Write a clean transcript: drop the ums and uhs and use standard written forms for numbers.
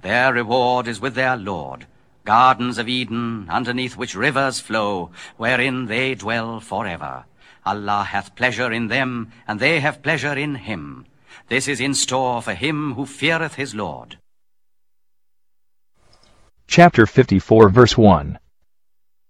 Their reward is with their Lord, gardens of Eden, underneath which rivers flow, wherein they dwell forever. Allah hath pleasure in them, and they have pleasure in him. This is in store for him who feareth his Lord. Chapter 54 verse 1.